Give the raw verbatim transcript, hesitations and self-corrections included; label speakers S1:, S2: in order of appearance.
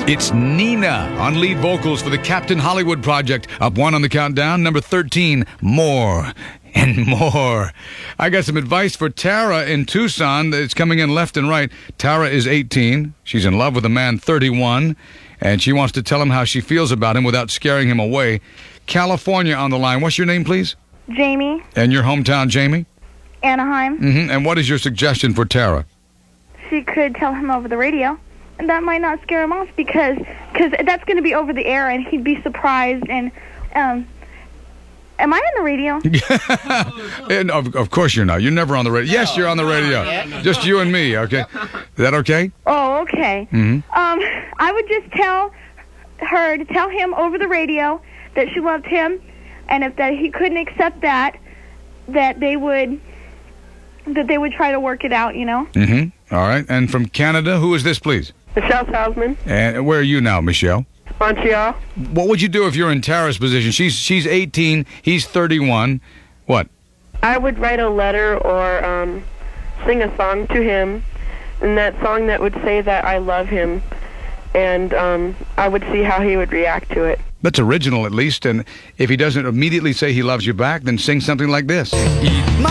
S1: It's Nina on lead vocals for the Captain Hollywood Project. Up one on the countdown. Number thirteen, More and More. I got some advice for Tara in Tucson. It's coming in left and right. Tara is eighteen. She's in love with a man thirty-one, and she wants to tell him how she feels about him without scaring him away. California on the line. What's your name, please?
S2: Jamie.
S1: And your hometown, Jamie?
S2: Anaheim.
S1: Mm-hmm. And what is your suggestion for Tara?
S2: She could tell him over the radio. And that might not scare him off because cause that's going to be over the air, and he'd be surprised. And um, am I on the radio?
S1: and of, of course you're not. You're never on the radio. Yes, you're on the radio. Just you and me, okay? Is that okay?
S2: Oh, okay.
S1: Mm-hmm.
S2: Um, I would just tell her to tell him over the radio that she loved him, and if that he couldn't accept that, that they would that they would try to work it out, you know?
S1: Mm-hmm. All right. And from Canada, who is this, please?
S3: Michelle Salzman.
S1: And where are you now, Michelle?
S3: Montreal.
S1: What would you do if you're in Tara's position? She's she's eighteen, he's thirty-one. What?
S3: I would write a letter or um, sing a song to him, and that song that would say that I love him, and um, I would see how he would react to it.
S1: That's original, at least. And if he doesn't immediately say he loves you back, then sing something like this.